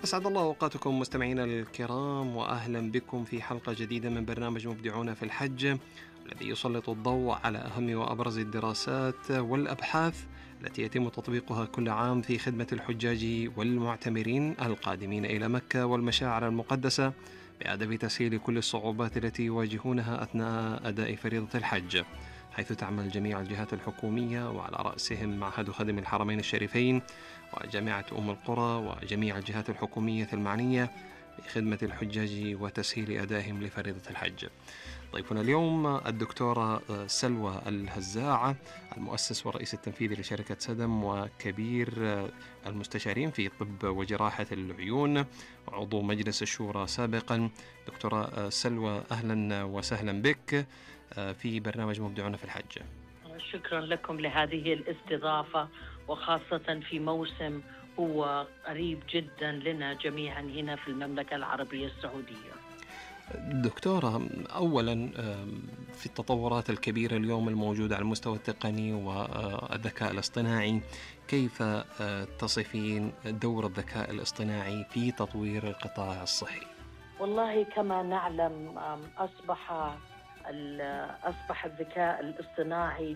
أسعد الله أوقاتكم مستمعينا الكرام، وأهلا بكم في حلقة جديدة من برنامج مبدعون في الحج، الذي يسلط الضوء على أهم وأبرز الدراسات والأبحاث التي يتم تطبيقها كل عام في خدمة الحجاج والمعتمرين القادمين إلى مكة والمشاعر المقدسة، بهدف تسهيل كل الصعوبات التي يواجهونها أثناء أداء فريضة الحج، حيث تعمل جميع الجهات الحكومية وعلى رأسهم معهد خادم الحرمين الشريفين وجامعة أم القرى وجميع الجهات الحكومية المعنية بخدمة الحجاج وتسهيل أدائهم لفريضة الحج. ضيفنا اليوم الدكتورة سلوى الهزاعة، المؤسس والرئيس التنفيذي لشركة سدم وكبير المستشارين في طب وجراحة العيون وعضو مجلس الشورى سابقا. دكتورة سلوى، أهلا وسهلا بك في برنامج مبدعون في الحج. شكرا لكم لهذه الاستضافة، وخاصة في موسم هو قريب جدا لنا جميعا هنا في المملكة العربية السعودية. دكتورة، أولا في التطورات الكبيرة اليوم الموجودة على المستوى التقني والذكاء الاصطناعي، كيف تصفين دور الذكاء الاصطناعي في تطوير القطاع الصحي؟ والله كما نعلم أصبح الذكاء الاصطناعي